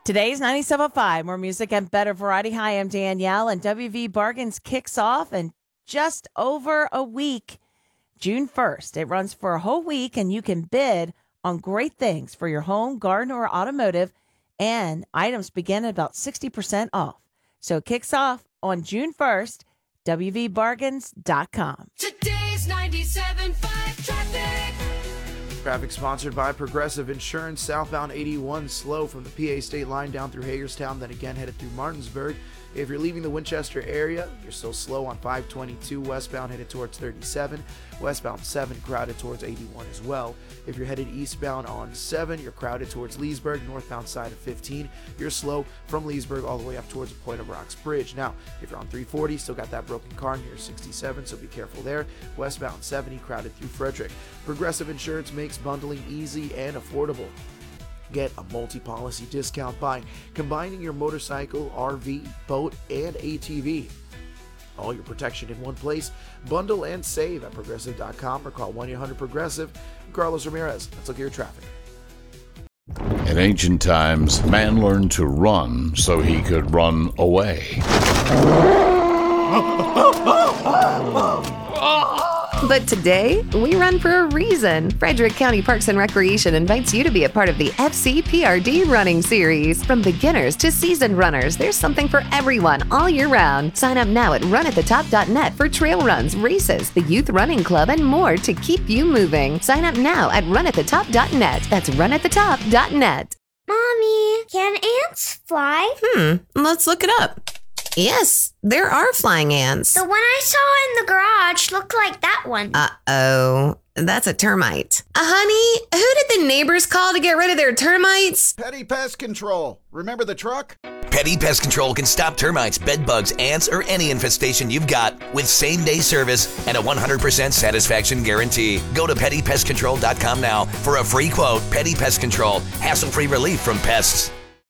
Today's 97.5, more music and better variety. Hi, I'm Danielle, and WV Bargains kicks off in just over a week, June 1st. It runs for a whole week, and you can bid on great things for your home, garden, or automotive, and items begin at about 60% off. So it kicks off on June 1st, WVBargains.com. Today's 97.5 traffic. Traffic sponsored by Progressive Insurance. Southbound 81 slow from the PA state line down through Hagerstown, then again headed through Martinsburg. If you're leaving the Winchester area, you're still slow on 522 westbound headed towards 37. Westbound 7 crowded towards 81 as well. If you're headed eastbound on 7, you're crowded towards Leesburg. Northbound side of 15, you're slow from Leesburg all the way up towards the Point of Rocks Bridge. Now, if you're on 340, still got that broken car near 67, so be careful there. Westbound 70 crowded through Frederick. Progressive Insurance makes bundling easy and affordable. Get a multi-policy discount by combining your motorcycle, RV, boat, and ATV. All your protection in one place. Bundle and save at Progressive.com or call 1-800-PROGRESSIVE. Carlos Ramirez, let's look at your traffic. In ancient times, man learned to run so he could run away. But today, we run for a reason. Frederick County Parks and Recreation invites you to be a part of the FCPRD running series. From beginners to seasoned runners, there's something for everyone all year round. Sign up now at runathetop.net for trail runs, races, the youth running club, and more to keep you moving. Sign up now at runathetop.net. That's runathetop.net. Mommy, can ants fly? Let's look it up. Yes, there are flying ants. The one I saw in the garage looked like that one. Uh-oh, that's a termite. Honey, who did the neighbors call to get rid of their termites? Petty Pest Control. Remember the truck? Petty Pest Control can stop termites, bed bugs, ants, or any infestation you've got with same-day service and a 100% satisfaction guarantee. Go to PettyPestControl.com now for a free quote. Petty Pest Control. Hassle-free relief from pests.